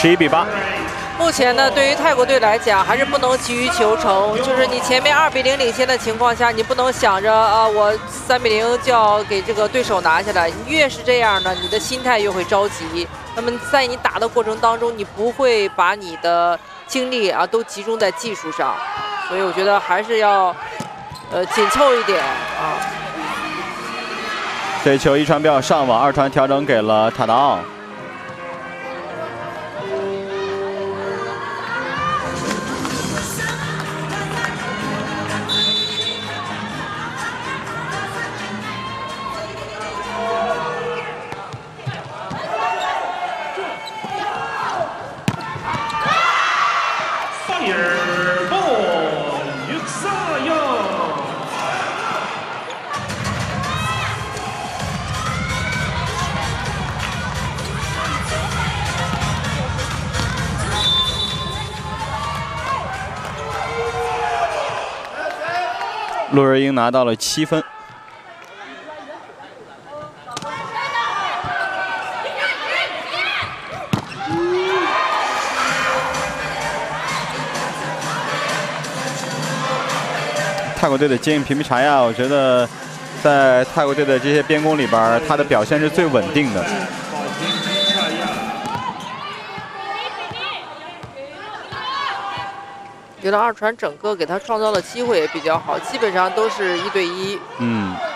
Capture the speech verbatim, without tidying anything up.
十一比八。 目前呢，对于泰国队来讲，还是不能急于求成。就是你前面二比零领先的情况下，你不能想着啊，我三比零就要给这个对手拿下来。你越是这样呢，你的心态越会着急。那么在你打的过程当中，你不会把你的精力啊都集中在技术上。所以我觉得还是要呃紧凑一点啊。 这球一传标上网，二传调整给了塔纳奥。 陆日英拿到了七分。泰国队的接应皮皮查亚，我觉得在泰国队的这些边攻里边，他的表现是最稳定的。 觉得二传整个给他创造的机会也比较好，基本上都是一对一。 嗯。